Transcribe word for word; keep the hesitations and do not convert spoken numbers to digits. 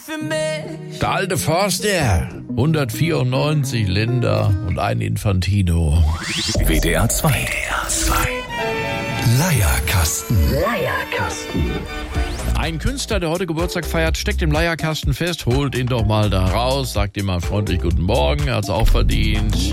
für mich. Der alte Forster, hundertvierundneunzig Länder und ein Infantino. W D R zwei. W D R zwei. Leierkasten. Leierkasten. Ein Künstler, der heute Geburtstag feiert, steckt im Leierkasten fest, holt ihn doch mal da raus, sagt ihm mal freundlich guten Morgen, er hat's auch verdient.